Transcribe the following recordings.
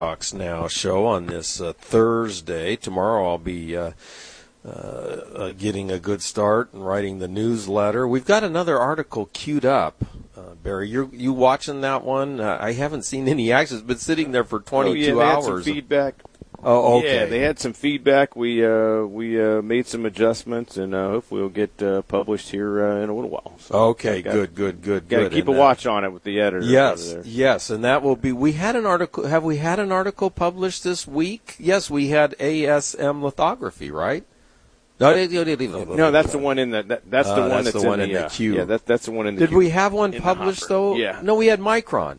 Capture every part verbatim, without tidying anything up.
Talks Now show on this uh, Thursday. Tomorrow I'll be uh, uh, uh, getting a good start and writing the newsletter. We've got another article queued up. Uh, Barry, you you watching that one? Uh, I haven't seen any action. It's been sitting there for twenty-two oh, yeah, they hours. Had some feedback. Oh, okay. Yeah, they had some feedback. We uh, we uh, made some adjustments, and uh, hopefully it'll get uh, published here uh, in a little while. So okay, got, good, good, good, Got to good. keep and, a watch on it with the editor. Yes, yes, and that will be. We had an article. Have we had an article published this week? Yes, we had A S M lithography, right? No, no, that's the one in the. That, that's the uh, one that's that's the in one the, in the uh, queue. Yeah, that, that's the one in the. Did queue. we have one in published though? Yeah. No, we had Micron.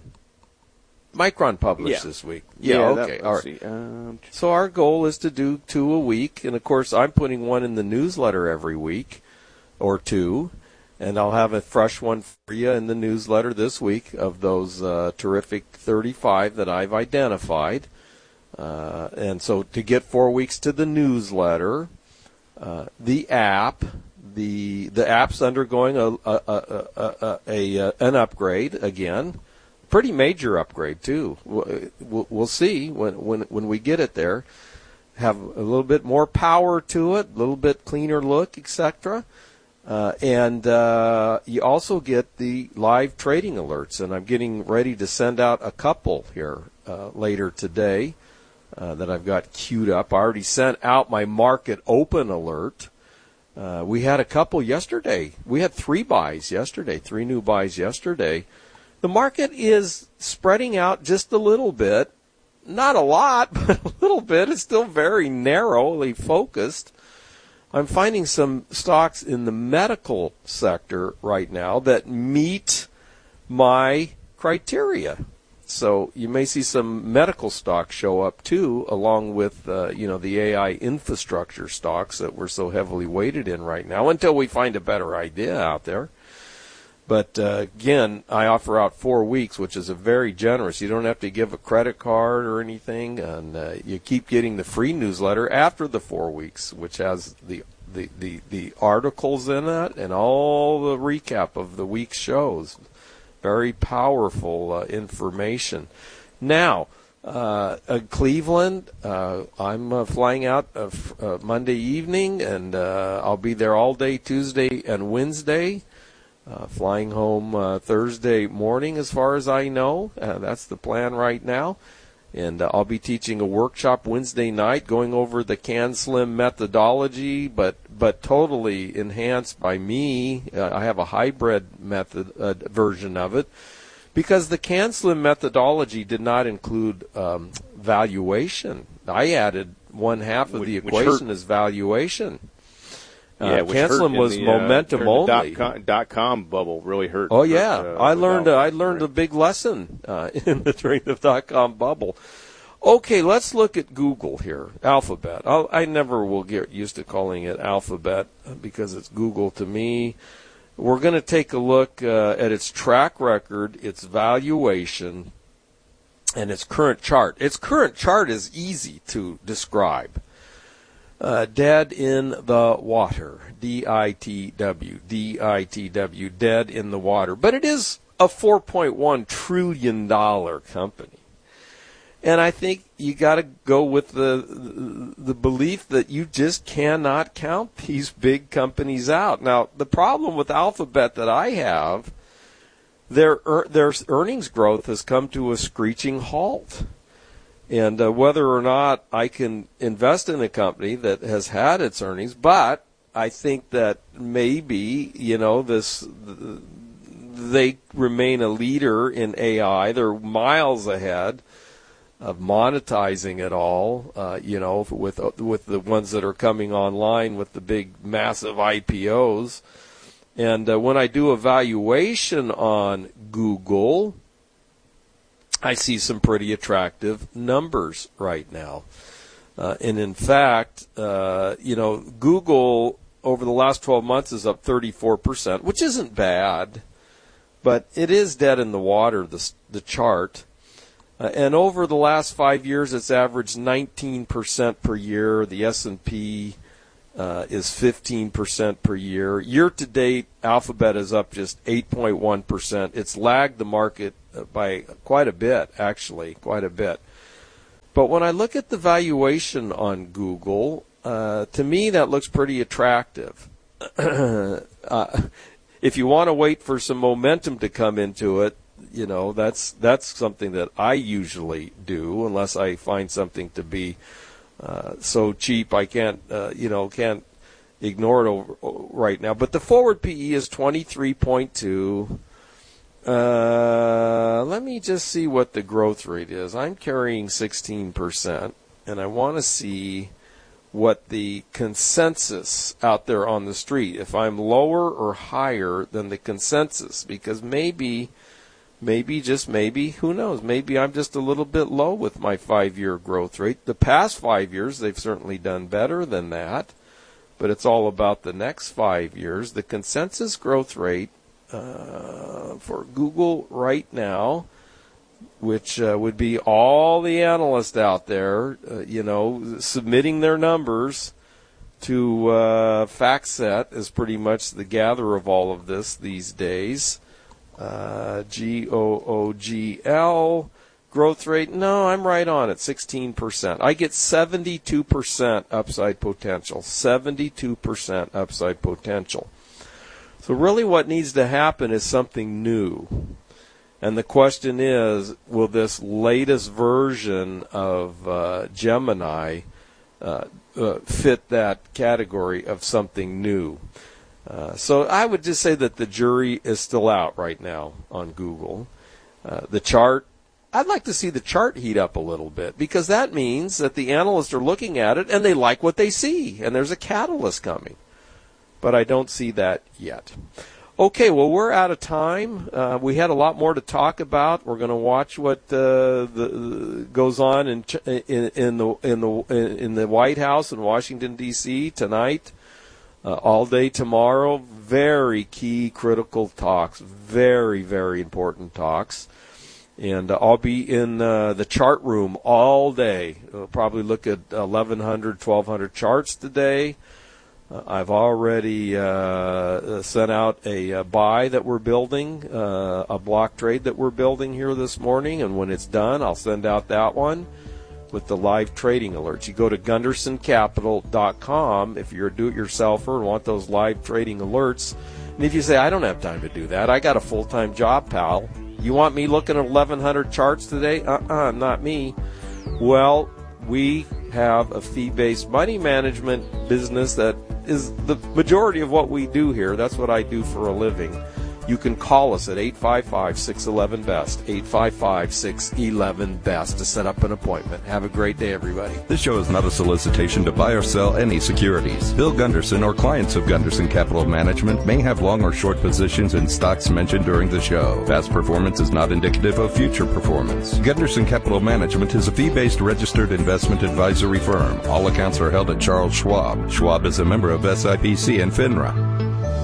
Micron published yeah. this week. Yeah, yeah okay. That, all right. See, um, so our goal is to do two a week, and of course I'm putting one in the newsletter every week or two, and I'll have a fresh one for you in the newsletter this week of those uh, terrific thirty-five that I've identified. Uh, and so to get four weeks to the newsletter, uh, the app, the the app's undergoing a, a, a, a, a, a an upgrade again. Pretty major upgrade too. We'll, we'll see when, when when we get it there. Have a little bit more power to it, a little bit cleaner look, et cetera. Uh, and uh, you also get the live trading alerts. And I'm getting ready to send out a couple here uh, later today uh, that I've got queued up. I already sent out my market open alert. Uh, we had a couple yesterday. We had three buys yesterday, three new buys yesterday. The market is spreading out just a little bit. Not a lot, but a little bit. It's still very narrowly focused. I'm finding some stocks in the medical sector right now that meet my criteria. So you may see some medical stocks show up too, along with uh, you know the A I infrastructure stocks that we're so heavily weighted in right now, until we find a better idea out there. But, uh, again, I offer out four weeks, which is a very generous. You don't have to give a credit card or anything, and uh, you keep getting the free newsletter after the four weeks, which has the, the, the, the articles in it and all the recap of the week's shows. Very powerful uh, information. Now, uh, uh, Cleveland, uh, I'm uh, flying out uh, f- uh, Monday evening, and uh, I'll be there all day Tuesday and Wednesday. Uh, flying home uh, Thursday morning, as far as I know. Uh, that's the plan right now. And uh, I'll be teaching a workshop Wednesday night going over the CanSlim methodology, but but totally enhanced by me. Uh, I have a hybrid method uh, version of it because the CanSlim methodology did not include um, valuation. I added one half of which, the equation as valuation. Yeah, uh, CanSlim was the, momentum uh, only. The dot com, dot com bubble really hurt. Oh yeah, hurt, uh, I learned. Uh, I learned right. a big lesson uh, in the during the dot com bubble. Okay, let's look at Google here. Alphabet. I'll, I never will get used to calling it Alphabet because it's Google to me. We're going to take a look uh, at its track record, its valuation, and its current chart. Its current chart is easy to describe. Uh, dead in the water, D I T W, D I T W, dead in the water. But it is a four point one trillion dollars company. And I think you got to go with the, the the belief that you just cannot count these big companies out. Now, the problem with Alphabet that I have, their their earnings growth has come to a screeching halt. And uh, whether or not I can invest in a company that has had its earnings, but I think that maybe, you know, this they remain a leader in A I. They're miles ahead of monetizing it all, uh, you know, with with the ones that are coming online with the big, massive I P Os. And uh, when I do a valuation on Google, I see some pretty attractive numbers right now. Uh, and in fact, uh, you know, Google over the last twelve months is up thirty-four percent, which isn't bad, but it is dead in the water, the, the chart. Uh, and over the last five years, it's averaged nineteen percent per year. The S and P uh, is fifteen percent per year. Year to date, Alphabet is up just eight point one percent. It's lagged the market by quite a bit, actually, quite a bit. But when I look at the valuation on Google, uh, to me that looks pretty attractive. uh, if you want to wait for some momentum to come into it, you know, that's that's something that I usually do, unless I find something to be uh, so cheap I can't, uh, you know, can't ignore it over, right now. But the forward P E is twenty-three point two. Uh, let me just see what the growth rate is. I'm carrying sixteen percent, and I want to see what the consensus out there on the street, if I'm lower or higher than the consensus, because maybe, maybe, just maybe, who knows, maybe I'm just a little bit low with my five-year growth rate. The past five years, they've certainly done better than that, but it's all about the next five years. The consensus growth rate uh, for Google right now, which uh, would be all the analysts out there, uh, you know, submitting their numbers to uh, FactSet, is pretty much the gatherer of all of this these days. Uh, G O O G L, growth rate, no, I'm right on it, sixteen percent. I get seventy-two percent upside potential, seventy-two percent upside potential. So really what needs to happen is something new. And the question is, will this latest version of uh, Gemini uh, uh, fit that category of something new? Uh, so I would just say that the jury is still out right now on Google. Uh, the chart, I'd like to see the chart heat up a little bit, because that means that the analysts are looking at it and they like what they see, and there's a catalyst coming. But I don't see that yet. Okay, well, we're out of time. Uh, we had a lot more to talk about. We're going to watch what uh, the, goes on in, in, in the in the in the White House in Washington D C tonight, uh, all day tomorrow. Very key, critical talks. Very, very important talks. And uh, I'll be in uh, the chart room all day. I'll probably look at eleven hundred, twelve hundred charts today. Uh, I've already uh, sent out a, a buy that we're building, uh, a block trade that we're building here this morning, and when it's done, I'll send out that one with the live trading alerts. You go to gunderson capital dot com if you're a do-it-yourselfer and want those live trading alerts. And if you say, I don't have time to do that, I got a full-time job, pal. You want me looking at eleven hundred charts today? Uh-uh, not me. Well, we have a fee-based money management business that is the majority of what we do here. That's what I do for a living. You can call us at eight five five, six one one, B E S T, eight five five, six one one, B E S T to set up an appointment. Have a great day, everybody. This show is not a solicitation to buy or sell any securities. Bill Gunderson or clients of Gunderson Capital Management may have long or short positions in stocks mentioned during the show. Past performance is not indicative of future performance. Gunderson Capital Management is a fee-based registered investment advisory firm. All accounts are held at Charles Schwab. Schwab is a member of S I P C and FINRA.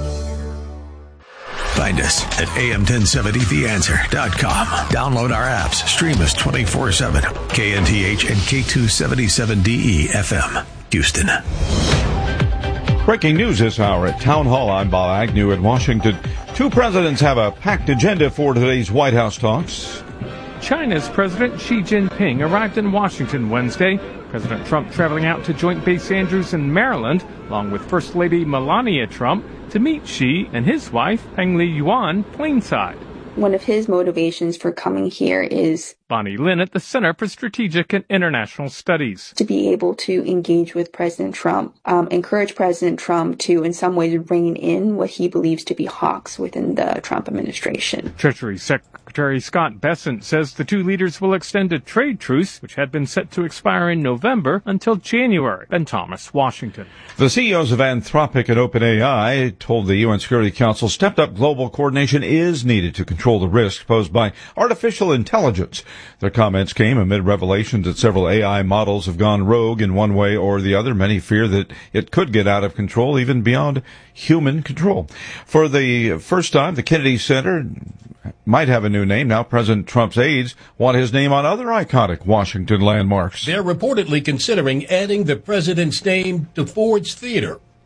Find us at A M ten seventy the answer dot com. Download our apps. Stream us twenty-four seven. K N T H and K two seventy-seven D E F M, Houston. Breaking news this hour at Town Hall. I'm Bob Agnew in Washington. Two presidents have a packed agenda for today's White House talks. China's President Xi Jinping arrived in Washington Wednesday. President Trump traveling out to Joint Base Andrews in Maryland, along with First Lady Melania Trump, to meet Xi and his wife, Peng Liyuan, plainside. One of his motivations for coming here is Bonnie Lin at the Center for Strategic and International Studies. To be able to engage with President Trump, um, encourage President Trump to, in some ways, rein in what he believes to be hawks within the Trump administration. Treasury Secretary Scott Bessent says the two leaders will extend a trade truce, which had been set to expire in November, until January. Ben Thomas, Washington. The C E Os of Anthropic and OpenAI told the U N Security Council stepped-up global coordination is needed to control the risks posed by artificial intelligence. Their comments came amid revelations that several A I models have gone rogue in one way or the other. Many fear that it could get out of control, even beyond human control. For the first time, the Kennedy Center might have a new name. Now President Trump's aides want his name on other iconic Washington landmarks. They're reportedly considering adding the president's name to Ford's Theater,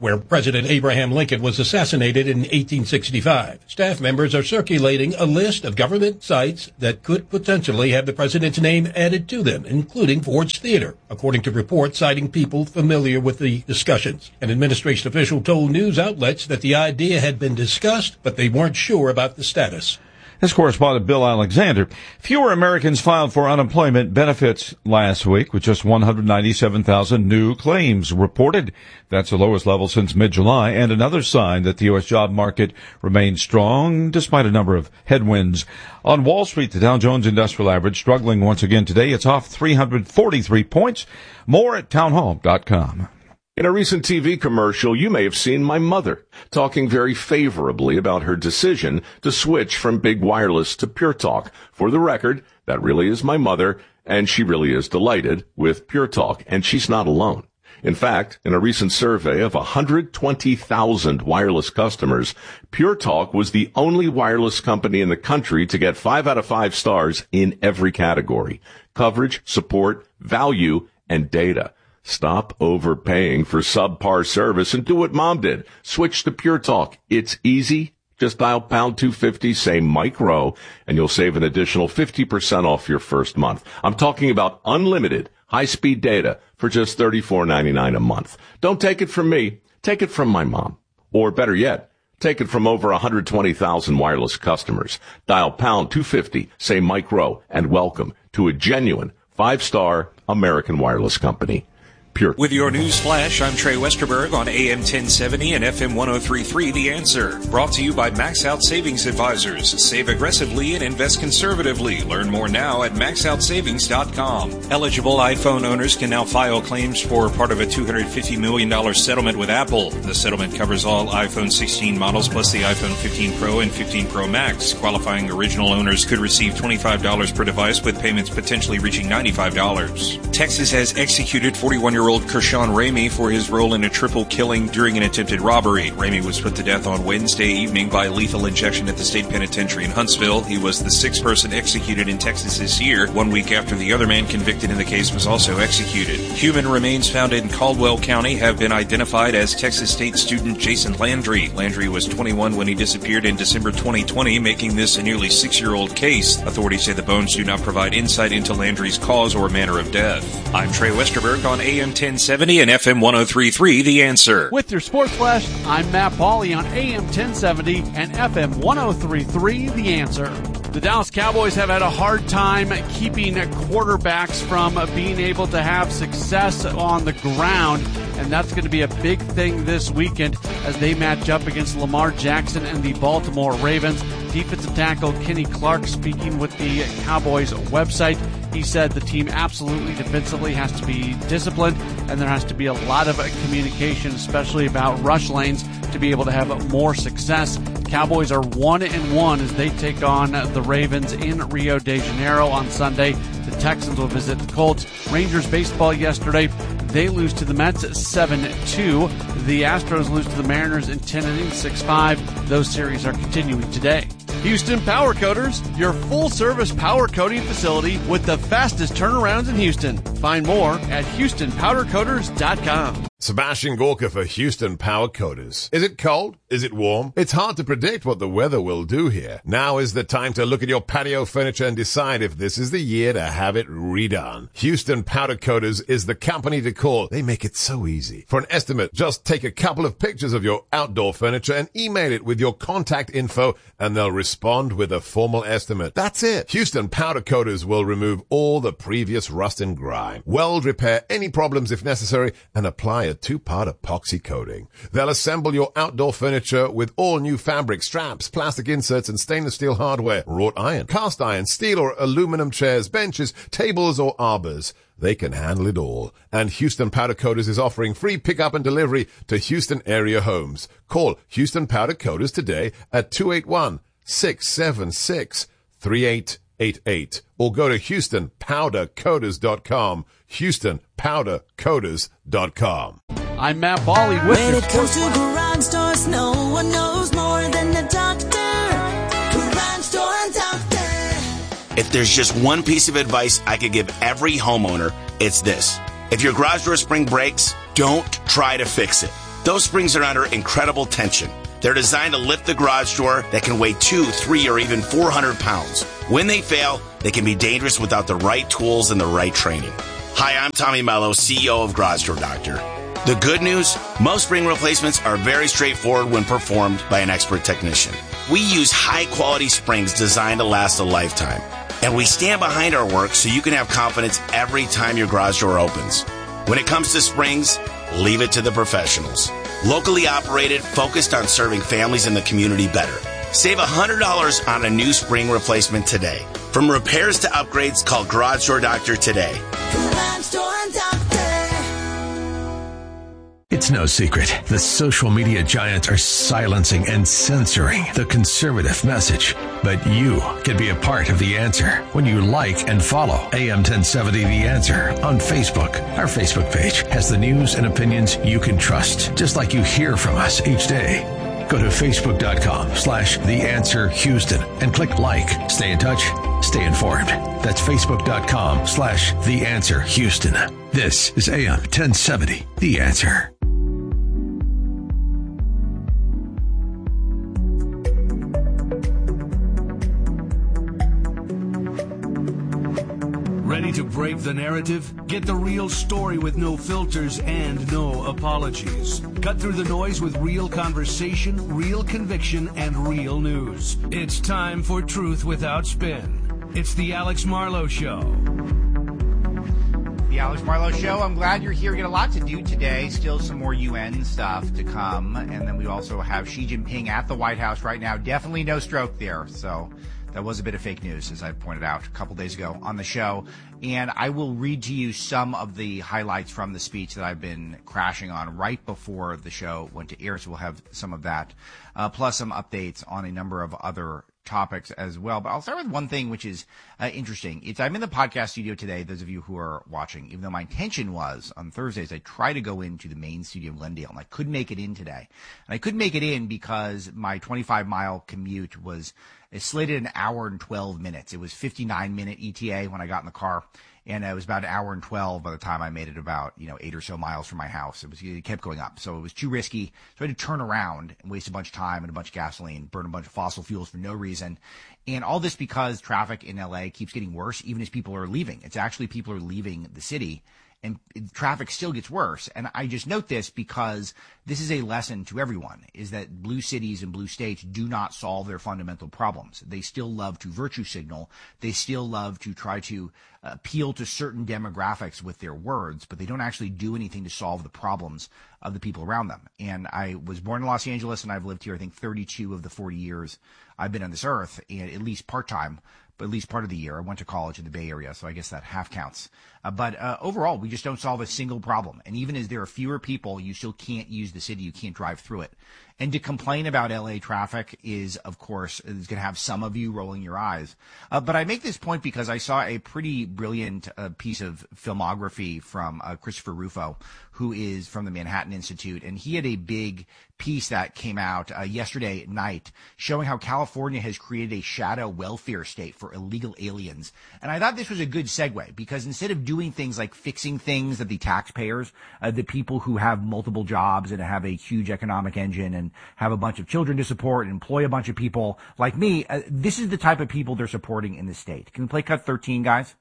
where President Abraham Lincoln was assassinated in eighteen sixty-five. Staff members are circulating a list of government sites that could potentially have the president's name added to them, including Ford's Theater, according to reports citing people familiar with the discussions. An administration official told news outlets that the idea had been discussed, but they weren't sure about the status. As correspondent Bill Alexander, fewer Americans filed for unemployment benefits last week, with just one hundred ninety-seven thousand new claims reported. That's the lowest level since mid-July, and another sign that the U S job market remains strong despite a number of headwinds. On Wall Street, the Dow Jones Industrial Average struggling once again today. It's off three hundred forty-three points. More at townhall dot com. In a recent T V commercial, you may have seen my mother talking very favorably about her decision to switch from big wireless to Pure Talk. For the record, that really is my mother, and she really is delighted with Pure Talk, and she's not alone. In fact, in a recent survey of one hundred twenty thousand wireless customers, Pure Talk was the only wireless company in the country to get five out of five stars in every category: coverage, support, value, and data. Stop overpaying for subpar service and do what Mom did. Switch to Pure Talk. It's easy. Just dial pound two fifty, say Mike Rowe, and you'll save an additional fifty percent off your first month. I'm talking about unlimited high-speed data for just thirty-four ninety-nine a month. Don't take it from me. Take it from my mom. Or better yet, take it from over one hundred twenty thousand wireless customers. Dial pound two fifty, say Mike Rowe, and welcome to a genuine five-star American wireless company. Pure. With your news flash, I'm Trey Westerberg on A M ten seventy and F M one oh three point three The Answer. Brought to you by Max Out Savings Advisors. Save aggressively and invest conservatively. Learn more now at max out savings dot com. Eligible iPhone owners can now file claims for part of a two hundred fifty million dollars settlement with Apple. The settlement covers all iPhone sixteen models plus the iPhone fifteen Pro and fifteen Pro Max. Qualifying original owners could receive twenty-five dollars per device, with payments potentially reaching ninety-five dollars. Texas has executed forty-one-year-old Kershawn Ramey for his role in a triple killing during an attempted robbery. Ramey was put to death on Wednesday evening by lethal injection at the state penitentiary in Huntsville. He was the sixth person executed in Texas this year, one week after the other man convicted in the case was also executed. Human remains found in Caldwell County have been identified as Texas State student Jason Landry. Landry was twenty-one when he disappeared in December twenty twenty, making this a nearly six-year-old case. Authorities say the bones do not provide insight into Landry's cause or manner of death. I'm Trey Westerberg on A M ten seventy and F M one oh three point three The Answer. With your Sports Flash, I'm Matt Pauley on A M ten seventy and F M one oh three point three The Answer. The Dallas Cowboys have had a hard time keeping quarterbacks from being able to have success on the ground, and that's going to be a big thing this weekend as they match up against Lamar Jackson and the Baltimore Ravens. Defensive tackle Kenny Clark speaking with the Cowboys website. He said the team absolutely defensively has to be disciplined, and there has to be a lot of communication, especially about rush lanes, to be able to have more success. Cowboys are one and one as they take on the Ravens in Rio de Janeiro on Sunday. The Texans will visit the Colts. Rangers baseball yesterday, they lose to the Mets seven two. The Astros lose to the Mariners in ten innings, six five. Those series are continuing today. Houston Power Coaters, your full-service power coating facility with the fastest turnarounds in Houston. Find more at houston powder coaters dot com. Sebastian Gorka for Houston Power Coaters. Is it cold? Is it warm? It's hard to predict what the weather will do here. Now is the time to look at your patio furniture and decide if this is the year to have it redone. Houston Powder Coaters is the company to call. They make it so easy. For an estimate, just take a couple of pictures of your outdoor furniture and email it with your contact info, and they'll respond with a formal estimate. That's it. Houston Powder Coaters will remove all the previous rust and grime, weld repair any problems if necessary, and apply a two-part epoxy coating. They'll assemble your outdoor furniture with all new fabric, straps, plastic inserts, and stainless steel hardware, wrought iron, cast iron, steel or aluminum chairs, benches, tables, or arbors. They can handle it all. And Houston Powder Coaters is offering free pickup and delivery to Houston area homes. Call Houston Powder Coaters today at two eight one, six seven six, three eight eight eight or go to houston powder coaters dot com. houston powder coaters dot com. I'm Matt Pauley with When your it comes to garage stores, no one knows more than the doctor. Garage Store Doctor. If there's just one piece of advice I could give every homeowner, it's this. If your garage door spring breaks, don't try to fix it. Those springs are under incredible tension. They're designed to lift the garage door that can weigh two, three, or even four hundred pounds. When they fail, they can be dangerous without the right tools and the right training. Hi, I'm Tommy Mello, C E O of Garage Door Doctor. The good news, most spring replacements are very straightforward when performed by an expert technician. We use high-quality springs designed to last a lifetime. And we stand behind our work so you can have confidence every time your garage door opens. When it comes to springs, leave it to the professionals. Locally operated, focused on serving families in the community better. Save one hundred dollars on a new spring replacement today. From repairs to upgrades, call Garage Door Doctor today. Garage Door Doctor. It's no secret. The social media giants are silencing and censoring the conservative message. But you can be a part of the answer when you like and follow A M ten seventy The Answer on Facebook. Our Facebook page has the news and opinions you can trust, just like you hear from us each day. Go to facebook.com slash The Answer Houston and click like. Stay in touch. Stay informed. That's facebook.com slash The Answer Houston. This is A M ten seventy The Answer. Ready to break the narrative? Get the real story with no filters and no apologies. Cut through the noise with real conversation, real conviction, and real news. It's time for Truth Without Spin. It's the Alex Marlowe Show. The Alex Marlowe Show. I'm glad you're here. We got a lot to do today. Still some more U N stuff to come. And then we also have Xi Jinping at the White House right now. Definitely no stroke there. So that was a bit of fake news, as I pointed out a couple days ago on the show. And I will read to you some of the highlights from the speech that I've been crashing on right before the show went to air. So we'll have some of that, uh, plus some updates on a number of other topics as well. But I'll start with one thing which is uh, interesting. It's I'm in the podcast studio today, those of you who are watching, even though my intention was on Thursdays, I try to go into the main studio of Glendale, and I couldn't make it in today. And I couldn't make it in because my twenty-five mile commute was it slated an hour and twelve minutes. It was fifty-nine minute E T A when I got in the car. And it was about an hour and twelve by the time I made it about, you know, eight or so miles from my house. It was, it kept going up. So it was too risky. So I had to turn around and waste a bunch of time and a bunch of gasoline, burn a bunch of fossil fuels for no reason. And all this because traffic in L A keeps getting worse, even as people are leaving. It's actually people are leaving the city, and traffic still gets worse. And I just note this because this is a lesson to everyone, is that blue cities and blue states do not solve their fundamental problems. They still love to virtue signal. They still love to try to appeal to certain demographics with their words, but they don't actually do anything to solve the problems of the people around them. And I was born in Los Angeles, and I've lived here, I think, thirty-two of the forty years I've been on this earth, and at least part-time, but at least part of the year. I went to college in the Bay Area, so I guess that half counts. Uh, but uh, overall, we just don't solve a single problem. And even as there are fewer people, you still can't use the city. You can't drive through it. And to complain about L A traffic is, of course, is going to have some of you rolling your eyes. Uh, but I make this point because I saw a pretty brilliant uh, piece of filmography from uh, Christopher Rufo, who is from the Manhattan Institute. And he had a big piece that came out uh, yesterday night showing how California has created a shadow welfare state for illegal aliens. And I thought this was a good segue because instead of doing things like fixing things that the taxpayers, uh, the people who have multiple jobs and have a huge economic engine and have a bunch of children to support and employ a bunch of people like me, uh, this is the type of people they're supporting in the state. Can we play cut thirteen, guys?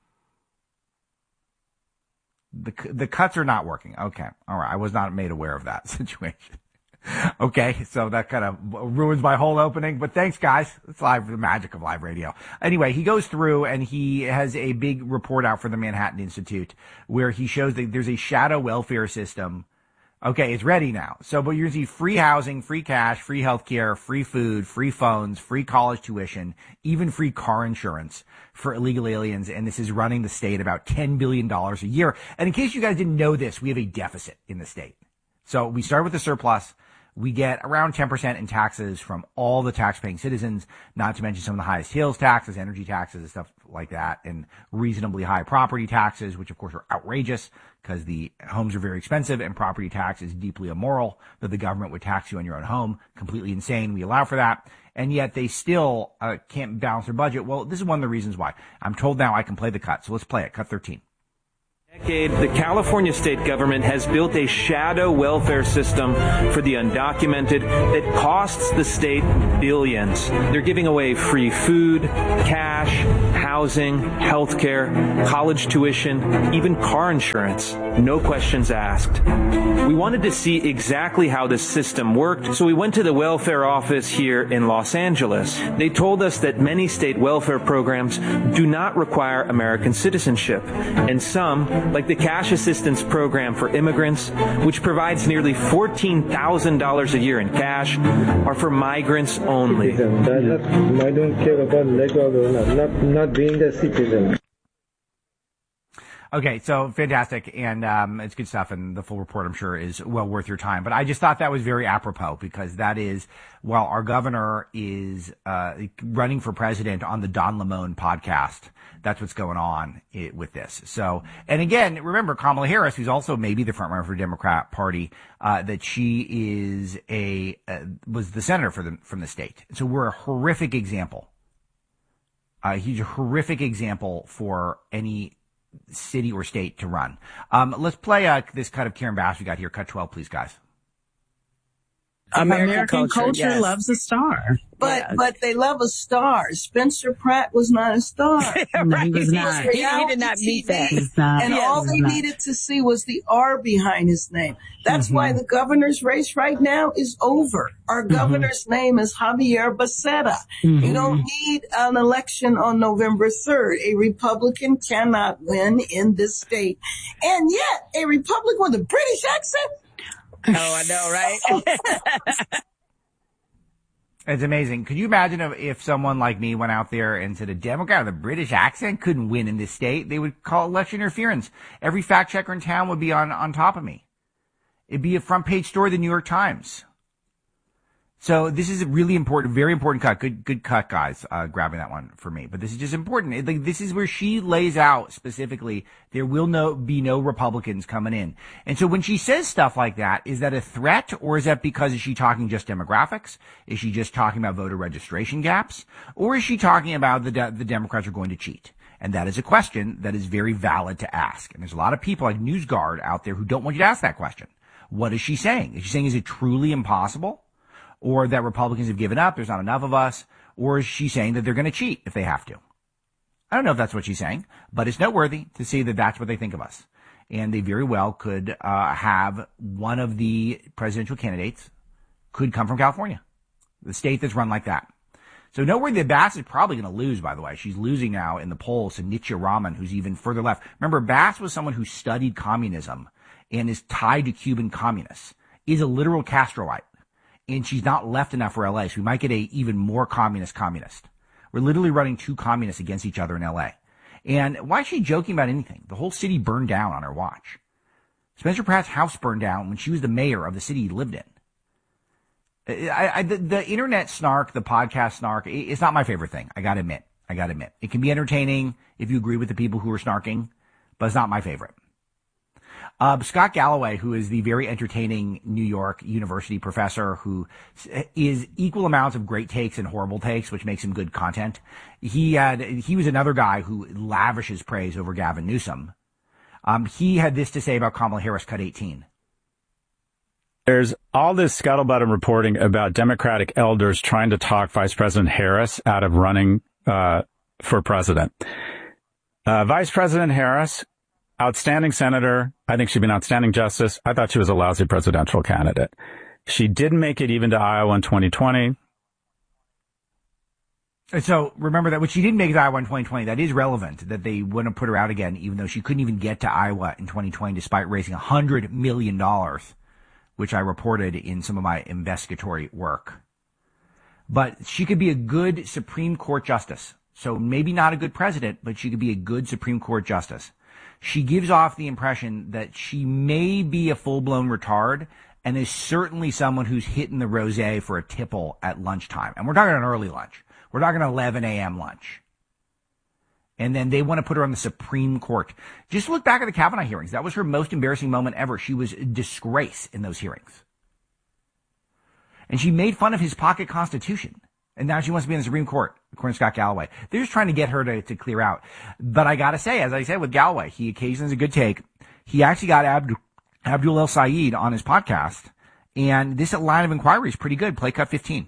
The the cuts are not working. Okay. All right. I was not made aware of that situation. Okay, so that kind of ruins my whole opening, but thanks, guys. It's live, the magic of live radio. Anyway, he goes through and he has a big report out for the Manhattan Institute where he shows that there's a shadow welfare system. Okay, it's ready now. So, but you're going to see free housing, free cash, free healthcare, free food, free phones, free college tuition, even free car insurance for illegal aliens. And this is running the state about ten billion dollars a year. And in case you guys didn't know this, we have a deficit in the state. So we start with a surplus. We get around ten percent in taxes from all the tax-paying citizens, not to mention some of the highest sales taxes, energy taxes, and stuff like that, and reasonably high property taxes, which, of course, are outrageous because the homes are very expensive and property tax is deeply immoral, that the government would tax you on your own home. Completely insane. We allow for that. And yet they still uh, can't balance their budget. Well, this is one of the reasons why. I'm told now I can play the cut, so let's play it. Cut thirteen. The California state government has built a shadow welfare system for the undocumented that costs the state billions. They're giving away free food, cash, housing, health care, college tuition, even car insurance. No questions asked. We wanted to see exactly how this system worked, so we went to the welfare office here in Los Angeles. They told us that many state welfare programs do not require American citizenship, and some, like the Cash Assistance Program for Immigrants, which provides nearly fourteen thousand dollars a year in cash, are for migrants only. I don't care about legal or not, not, not being a citizen. Okay, so fantastic, and um, it's good stuff, and the full report, I'm sure, is well worth your time. But I just thought that was very apropos, because that is, while our governor is uh, running for president on the Don Lemon podcast, that's what's going on with this. So, and again, remember Kamala Harris, who's also maybe the front runner for the Democrat Party, uh, that she is a uh, was the senator for the from the state. So we're a horrific example. Uh, he's a horrific example for any city or state to run. Um, let's play uh, this cut of Karen Bass we got here. Cut twelve, please, guys. American, American culture, culture yes. loves a star. But yes. but they love a star. Spencer Pratt was not a star. No, he was not. He, he did not meet that. Not, and yes, all they not. needed to see was the R behind his name. That's mm-hmm. why the governor's race right now is over. Our governor's mm-hmm. name is Javier Becerra. Mm-hmm. You don't need an election on November third. A Republican cannot win in this state. And yet, a Republican with a British accent? Oh, I know, right? It's amazing. Could you imagine if, if someone like me went out there and said a Democrat with a British accent couldn't win in this state? They would call election interference. Every fact checker in town would be on, on top of me. It'd be a front page story of the New York Times. So this is a really important, very important cut. Good, good cut, guys, uh, grabbing that one for me. But this is just important. It, like, this is where she lays out specifically there will no, be no Republicans coming in. And so when she says stuff like that, is that a threat, or is that because is she talking just demographics? Is she just talking about voter registration gaps? Or is she talking about the, de- the Democrats are going to cheat? And that is a question that is very valid to ask. And there's a lot of people like NewsGuard out there who don't want you to ask that question. What is she saying? Is she saying, is it truly impossible? Or that Republicans have given up, there's not enough of us? Or is she saying that they're going to cheat if they have to? I don't know if that's what she's saying, but it's noteworthy to see that that's what they think of us. And they very well could uh, have one of the presidential candidates could come from California, the state that's run like that. So noteworthy that Bass is probably going to lose, by the way. She's losing now in the polls to Nitya Raman, who's even further left. Remember, Bass was someone who studied communism and is tied to Cuban communists, is a literal Castroite. And she's not left enough for L A, so we might get a even more communist communist. We're literally running two communists against each other in L A. And why is she joking about anything? The whole city burned down on her watch. Spencer Pratt's house burned down when she was the mayor of the city he lived in. I, I, the, the internet snark, the podcast snark, it's not my favorite thing. I gotta admit. I gotta admit. It can be entertaining if you agree with the people who are snarking, but it's not my favorite. Uh, Scott Galloway, who is the very entertaining New York University professor who is equal amounts of great takes and horrible takes, which makes him good content. He had, he was another guy who lavishes praise over Gavin Newsom. Um, he had this to say about Kamala Harris, cut eighteen. There's all this scuttlebutt and reporting about Democratic elders trying to talk Vice President Harris out of running, uh, for president. Uh, Vice President Harris, outstanding senator. I think she'd be an outstanding justice. I thought she was a lousy presidential candidate. She didn't make it even to Iowa in twenty twenty. So remember that when she didn't make it to Iowa in twenty twenty, that is relevant, that they wouldn't put her out again, even though she couldn't even get to Iowa in twenty twenty despite raising one hundred million dollars, which I reported in some of my investigatory work. But she could be a good Supreme Court justice. So maybe not a good president, but she could be a good Supreme Court justice. She gives off the impression that she may be a full-blown retard and is certainly someone who's hitting the rosé for a tipple at lunchtime. And we're talking an early lunch. We're talking an eleven a.m. lunch. And then they want to put her on the Supreme Court. Just look back at the Kavanaugh hearings. That was her most embarrassing moment ever. She was a disgrace in those hearings. And she made fun of his pocket constitution. And now she wants to be in the Supreme Court, according to Scott Galloway. They're just trying to get her to, to clear out. But I got to say, as I said with Galloway, he occasionally has a good take. He actually got Abd- Abdul El Sayed on his podcast. And this line of inquiry is pretty good. Play cut fifteen.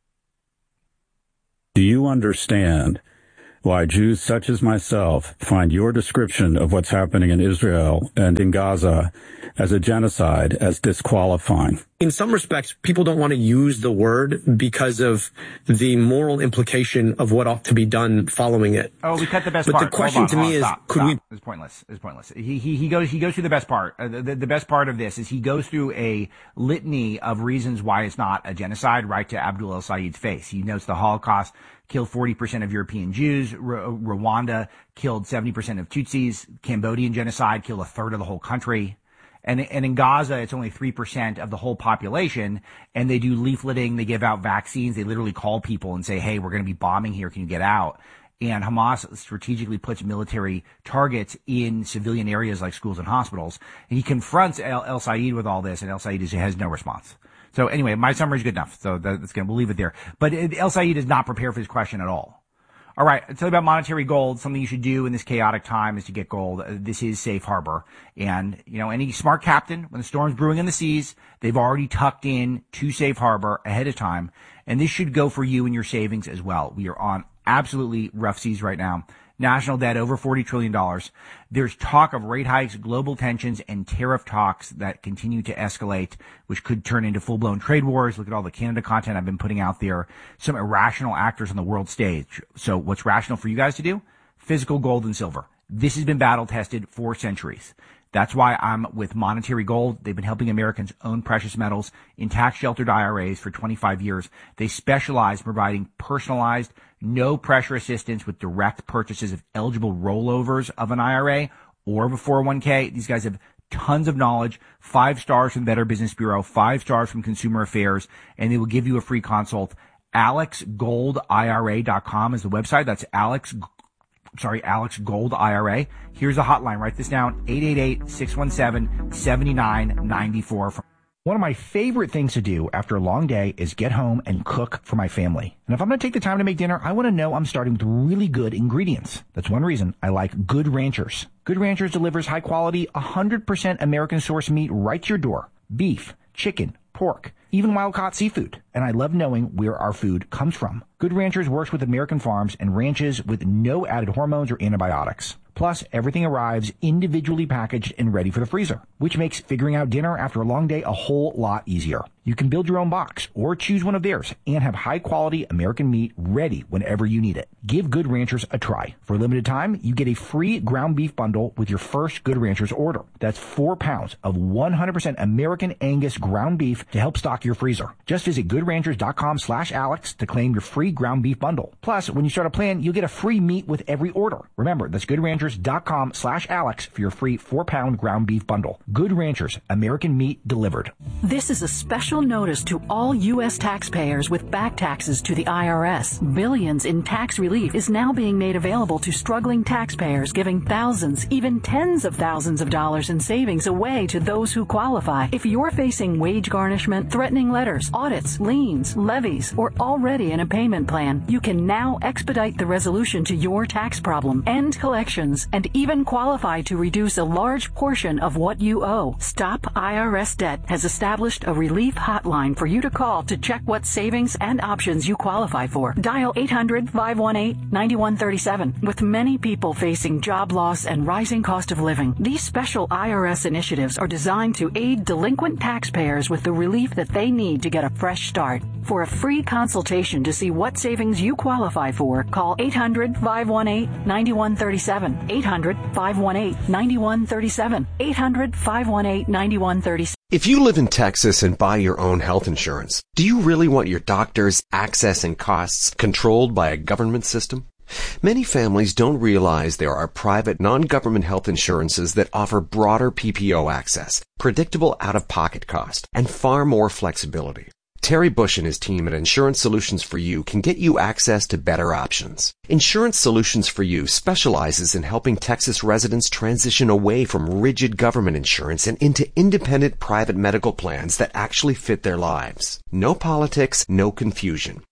Do you understand why Jews such as myself find your description of what's happening in Israel and in Gaza as a genocide as disqualifying? In some respects, people don't want to use the word because of the moral implication of what ought to be done following it. Oh, we cut the best but part. But the question on, to me is, stop, could stop. we? It's pointless. It's pointless. He he he goes he goes through the best part. Uh, the, the best part of this is he goes through a litany of reasons why it's not a genocide, right to Abdul El Sayed's face. He notes the Holocaust killed forty percent of European Jews. R- Rwanda killed seventy percent of Tutsis. Cambodian genocide killed a third of the whole country. And, and in Gaza, it's only three percent of the whole population. And they do leafleting. They give out vaccines. They literally call people and say, hey, we're going to be bombing here. Can you get out? And Hamas strategically puts military targets in civilian areas like schools and hospitals. And he confronts El, El Sayed with all this, and El Sayed is, has no response. So anyway, my summary is good enough. So that's going to, we'll leave it there. But El Sayed is not prepared for this question at all. All right, I'll tell you about monetary gold. Something you should do in this chaotic time is to get gold. Uh, this is safe harbor. And, you know, any smart captain, when the storm's brewing in the seas, they've already tucked in to safe harbor ahead of time. And this should go for you and your savings as well. We are on absolutely rough seas right now. National debt over forty trillion dollars. There's talk of rate hikes, global tensions, and tariff talks that continue to escalate, which could turn into full-blown trade wars. Look at all the Canada content I've been putting out there. Some irrational actors on the world stage. So what's rational for you guys to do? Physical gold and silver. This has been battle-tested for centuries. That's why I'm with Monetary Gold. They've been helping Americans own precious metals in tax-sheltered I R As for twenty-five years. They specialize in providing personalized, no-pressure assistance with direct purchases of eligible rollovers of an I R A or of a four oh one k. These guys have tons of knowledge, five stars from the Better Business Bureau, five stars from Consumer Affairs, and they will give you a free consult. alex gold I R A dot com is the website. That's Alex Sorry, Alex Gold I R A. Here's a hotline. Write this down. eight eight eight, six one seven, seven nine nine four. One of my favorite things to do after a long day is get home and cook for my family. And if I'm going to take the time to make dinner, I want to know I'm starting with really good ingredients. That's one reason I like Good Ranchers. Good Ranchers delivers high quality, one hundred percent American source meat right to your door. Beef, chicken, pork, even wild-caught seafood. And I love knowing where our food comes from. Good Ranchers works with American farms and ranches with no added hormones or antibiotics. Plus, everything arrives individually packaged and ready for the freezer, which makes figuring out dinner after a long day a whole lot easier. You can build your own box or choose one of theirs and have high-quality American meat ready whenever you need it. Give Good Ranchers a try. For a limited time, you get a free ground beef bundle with your first Good Ranchers order. That's four pounds of one hundred percent American Angus ground beef to help stock your freezer. Just visit goodranchers.com slash Alex to claim your free ground beef bundle. Plus, when you start a plan, you'll get a free meat with every order. Remember, that's goodranchers.com slash Alex for your free four-pound ground beef bundle. Good Ranchers, American meat delivered. This is a special notice to all U S taxpayers with back taxes to the I R S. Billions in tax relief is now being made available to struggling taxpayers, giving thousands, even tens of thousands of dollars in savings away to those who qualify. If you're facing wage garnishment, threatening letters, audits, liens, levies, or already in a payment plan, you can now expedite the resolution to your tax problem, end collections, and even qualify to reduce a large portion of what you owe. Stop I R S Debt has established a relief hotline for you to call to check what savings and options you qualify for. Dial eight hundred, five one eight, nine one three seven. With many people facing job loss and rising cost of living, these special I R S initiatives are designed to aid delinquent taxpayers with the relief that they need to get a fresh start. For a free consultation to see what savings you qualify for, call eight hundred, five one eight, nine one three seven. eight hundred, five one eight, nine one three seven. eight hundred, five one eight, nine one three seven. If you live in Texas and buy your own health insurance, do you really want your doctors' access and costs controlled by a government system? Many families don't realize there are private, non-government health insurances that offer broader P P O access, predictable out-of-pocket cost, and far more flexibility. Terry Bush and his team at Insurance Solutions for You can get you access to better options. Insurance Solutions for You specializes in helping Texas residents transition away from rigid government insurance and into independent private medical plans that actually fit their lives. No politics, no confusion.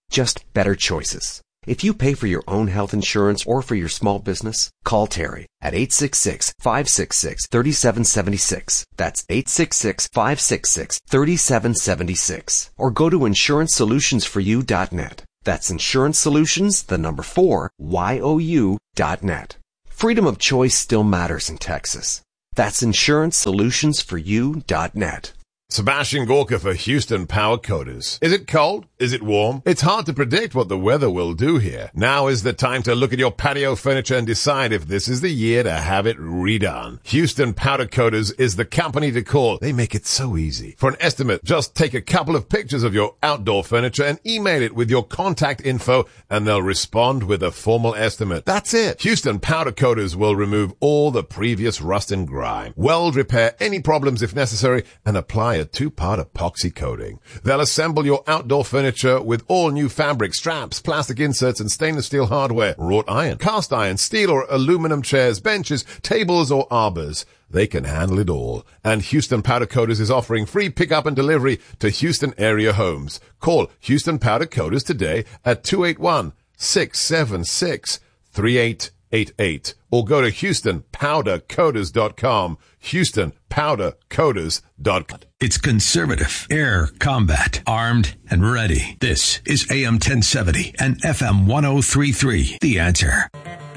just better choices. If you pay for your own health insurance or for your small business, call Terry at eight six six, five six six, three seven seven six. That's eight six six, five six six, three seven seven six. Or go to insurance solutions for you dot net. That's Insurance Solutions, the number four, Y O U dot net. Freedom of choice still matters in Texas. That's insurance solutions for you dot net. Sebastian Gorka for Houston Power Coders. Is it cold? Is it warm? It's hard to predict what the weather will do here. Now is the time to look at your patio furniture and decide if this is the year to have it redone. Houston Powder Coaters is the company to call. They make it so easy. For an estimate, just take a couple of pictures of your outdoor furniture and email it with your contact info, and they'll respond with a formal estimate. That's it. Houston Powder Coaters will remove all the previous rust and grime, weld repair any problems if necessary, and apply a two-part epoxy coating. They'll assemble your outdoor furniture with all new fabric, straps, plastic inserts, and stainless steel hardware, wrought iron, cast iron, steel or aluminum chairs, benches, tables, or arbors. They can handle it all. And Houston Powder Coaters is offering free pickup and delivery to Houston area homes. Call Houston Powder Coaters today at two eight one, six seven six, three eight eight eight or go to houston powder coaters dot com. houston powder coaters dot com. It's conservative, air combat, armed and ready. This is A M ten seventy and F M ten thirty-three. The Answer.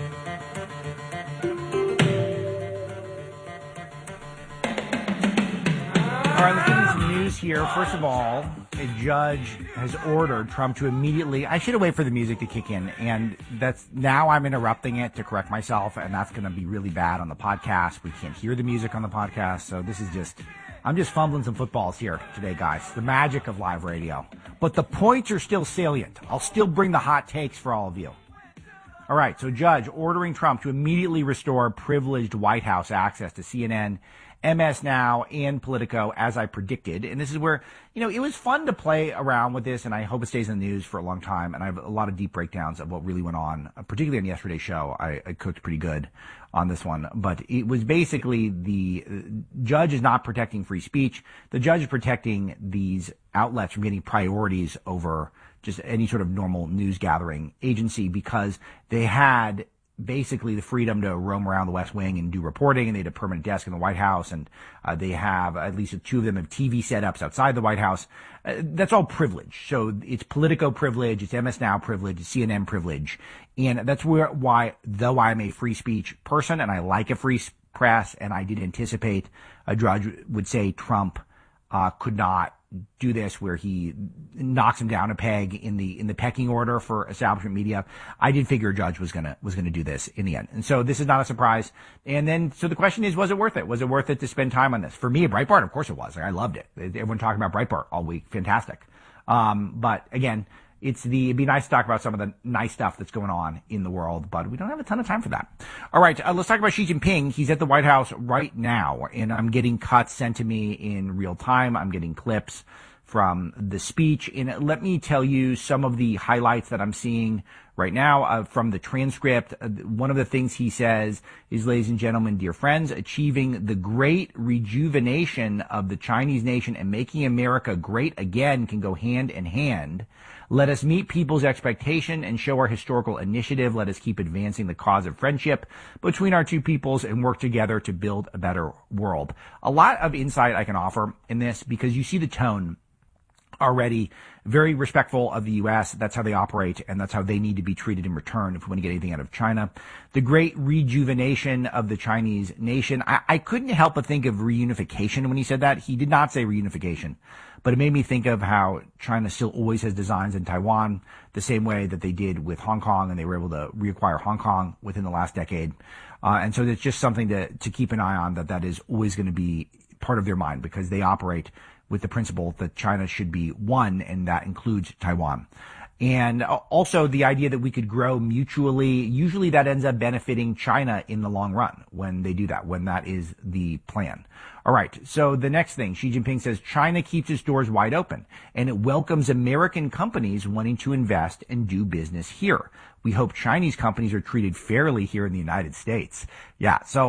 All right, let's get into some news here. First of all, a judge has ordered Trump to immediately, I should have waited for the music to kick in, and that's, now I'm interrupting it to correct myself, and that's going to be really bad on the podcast. We can't hear the music on the podcast, so this is just, I'm just fumbling some footballs here today, guys. The magic of live radio. But the points are still salient. I'll still bring the hot takes for all of you. All right, so judge ordering Trump to immediately restore privileged White House access to C N N, M S Now, and Politico, as I predicted. And this is where, you know, it was fun to play around with this, and I hope it stays in the news for a long time. And I have a lot of deep breakdowns of what really went on, particularly on yesterday's show. I, I cooked pretty good on this one. But it was basically the judge is not protecting free speech. The judge is protecting these outlets from getting priorities over just any sort of normal news gathering agency, because they had basically the freedom to roam around the West Wing and do reporting, and they had a permanent desk in the White House, and uh, they have, at least two of them have T V setups outside the White House. Uh, that's all privilege. So it's Politico privilege, it's M S Now privilege, it's C N N privilege. And that's where, why, though I'm a free speech person and I like a free press, and I did anticipate a judge would say Trump uh, could not do this, where he knocks him down a peg in the in the pecking order for establishment media. I did figure a judge was gonna was gonna do this in the end, and so this is not a surprise. And then, so the question is, was it worth it? Was it worth it to spend time on this? For me, Breitbart, of course it was. I loved it. Everyone talking about Breitbart all week, fantastic. Um, but again, it's the, it'd be nice to talk about some of the nice stuff that's going on in the world, but we don't have a ton of time for that. All right, uh, let's talk about Xi Jinping. He's at the White House right now, and I'm getting cuts sent to me in real time. I'm getting clips from the speech. And let me tell you some of the highlights that I'm seeing right now uh, from the transcript. Uh, one of the things he says is, ladies and gentlemen, dear friends, achieving the great rejuvenation of the Chinese nation and making America great again can go hand in hand. Let us meet people's expectation and show our historical initiative. Let us keep advancing the cause of friendship between our two peoples and work together to build a better world. A lot of insight I can offer in this, because you see the tone already, very respectful of the U S. That's how they operate, and that's how they need to be treated in return if we want to get anything out of China. The great rejuvenation of the Chinese nation. I, I couldn't help but think of reunification when he said that. He did not say reunification, but it made me think of how China still always has designs in Taiwan, the same way that they did with Hong Kong, and they were able to reacquire Hong Kong within the last decade. Uh, and so it's just something to, to keep an eye on, that that is always going to be part of their mind, because they operate with the principle that China should be one, and that includes Taiwan. And also the idea that we could grow mutually, usually that ends up benefiting China in the long run when they do that, when that is the plan. All right, so the next thing, Xi Jinping says China keeps its doors wide open, and it welcomes American companies wanting to invest and do business here. We hope Chinese companies are treated fairly here in the United States. Yeah, so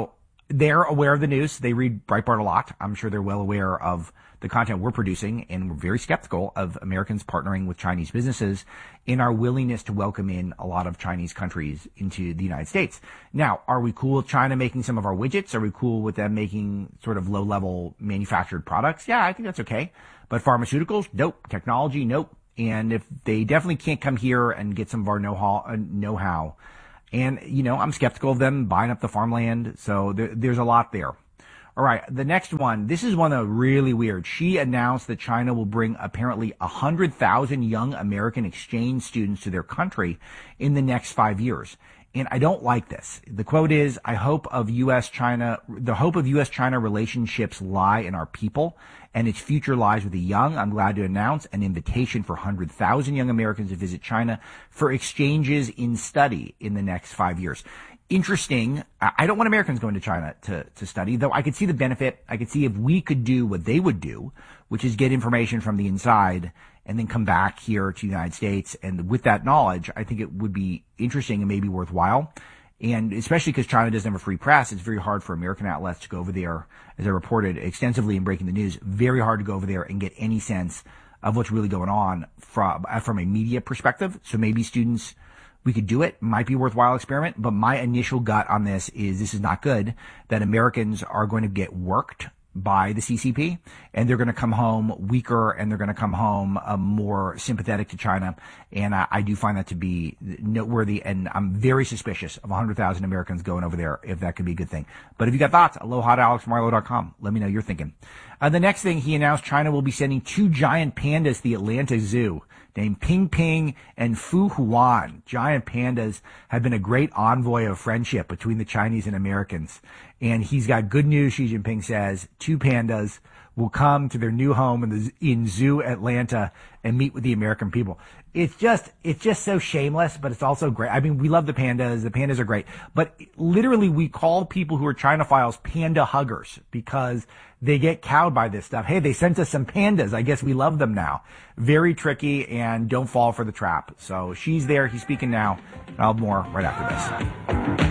they're aware of the news. They read Breitbart a lot. I'm sure they're well aware of the content we're producing, and we're very skeptical of Americans partnering with Chinese businesses in our willingness to welcome in a lot of Chinese countries into the United States. Now, are we cool with China making some of our widgets? Are we cool with them making sort of low-level manufactured products? Yeah, I think that's okay. But pharmaceuticals? Nope. Technology? Nope. And if they definitely can't come here and get some of our know-how, uh, know-how. And, you know, I'm skeptical of them buying up the farmland. So there, there's a lot there. All right, the next one. This is one that's really weird. She announced that China will bring apparently one hundred thousand young American exchange students to their country in the next five years. And I don't like this. The quote is, I hope of U S China, the hope of U S China relationships lie in our people, and its future lies with the young. I'm glad to announce an invitation for one hundred thousand young Americans to visit China for exchanges in study in the next five years. Interesting. I don't want Americans going to China to, to study, though I could see the benefit. I could see if we could do what they would do, which is get information from the inside and then come back here to the United States. And with that knowledge, I think it would be interesting and maybe worthwhile. And especially because China doesn't have a free press, it's very hard for American outlets to go over there, as I reported extensively in Breaking the News, very hard to go over there and get any sense of what's really going on from, from a media perspective. So maybe students, we could do it, might be a worthwhile experiment, but my initial gut on this is this is not good, that Americans are going to get worked by the C C P, and they're going to come home weaker, and they're going to come home uh, more sympathetic to China. And I, I do find that to be noteworthy, and I'm very suspicious of one hundred thousand Americans going over there, if that could be a good thing. But if you got thoughts, aloha to alex marlow dot com. Let me know your thinking. Uh, the next thing, he announced China will be sending two giant pandas to the Atlanta Zoo, named Ping Ping and Fu Huan. Giant pandas have been a great envoy of friendship between the Chinese and Americans. And he's got good news, Xi Jinping says. Two pandas will come to their new home in the in Zoo Atlanta and meet with the American people. It's just, it's just so shameless, but it's also great. I mean, we love the pandas. The pandas are great. But literally, we call people who are Chinophiles panda huggers because they get cowed by this stuff. Hey, they sent us some pandas. I guess we love them now. Very tricky, and don't fall for the trap. So she's there. He's speaking now. I'll have more right after this.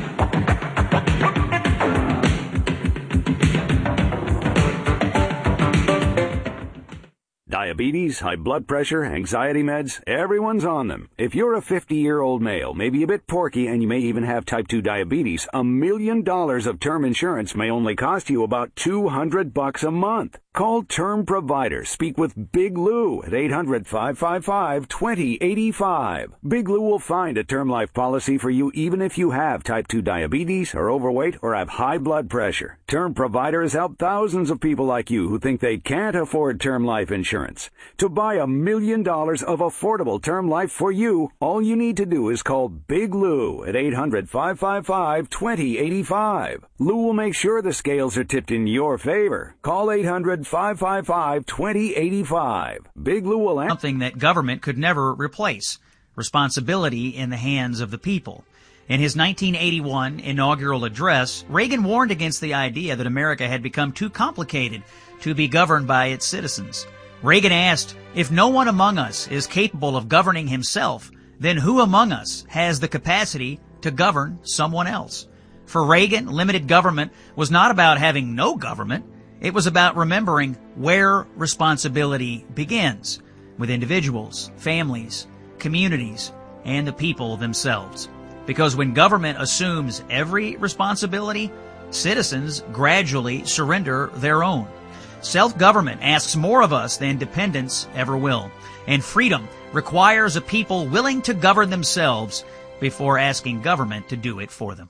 Diabetes, high blood pressure, anxiety meds, everyone's on them. If you're a fifty-year-old male, maybe a bit porky, and you may even have type two diabetes, a million dollars of term insurance may only cost you about two hundred bucks a month. Call Term Provider. Speak with Big Lou at eight hundred, five five five, two zero eight five. Big Lou will find a term life policy for you even if you have type two diabetes, are overweight, or have high blood pressure. Term Provider has helped thousands of people like you who think they can't afford term life insurance. To buy a million dollars of affordable term life for you, all you need to do is call Big Lou at eight hundred, five five five, two zero eight five. Lou will make sure the scales are tipped in your favor. Call eight hundred, five five five, two zero eight five. Big Lou will answer. Something that government could never replace. Responsibility in the hands of the people. In his nineteen eighty-one inaugural address, Reagan warned against the idea that America had become too complicated to be governed by its citizens. Reagan asked, if no one among us is capable of governing himself, then who among us has the capacity to govern someone else? For Reagan, limited government was not about having no government. It was about remembering where responsibility begins, with individuals, families, communities, and the people themselves. Because when government assumes every responsibility, citizens gradually surrender their own. Self-government asks more of us than dependence ever will, and freedom requires a people willing to govern themselves before asking government to do it for them.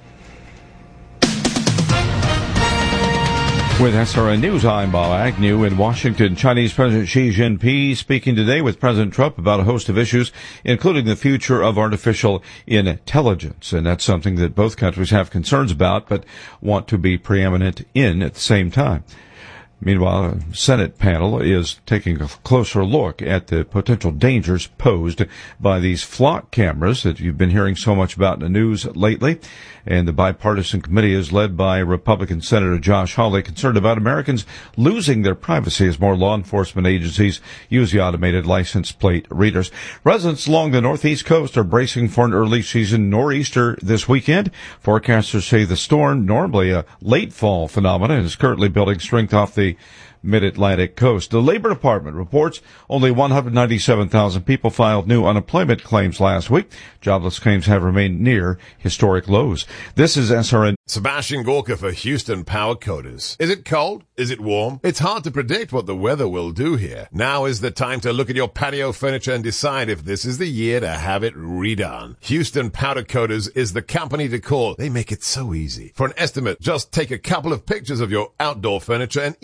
With S R N News, I'm Bob Agnew in Washington. Chinese President Xi Jinping speaking today with President Trump about a host of issues, including the future of artificial intelligence. And that's something that both countries have concerns about, but want to be preeminent in at the same time. Meanwhile, a Senate panel is taking a closer look at the potential dangers posed by these flock cameras that you've been hearing so much about in the news lately. And the bipartisan committee is led by Republican Senator Josh Hawley, concerned about Americans losing their privacy as more law enforcement agencies use the automated license plate readers. Residents along the northeast coast are bracing for an early season nor'easter this weekend. Forecasters say the storm, normally a late fall phenomenon, is currently building strength off the mid-Atlantic coast. The Labor Department reports only one hundred ninety-seven thousand people filed new unemployment claims last week. Jobless claims have remained near historic lows. This is S R N. Sebastian Gorka for Houston Power Coders. Is it cold? Is it warm? It's hard to predict what the weather will do here. Now is the time to look at your patio furniture and decide if this is the year to have it redone. Houston Powder Coaters is the company to call. They make it so easy. For an estimate, just take a couple of pictures of your outdoor furniture and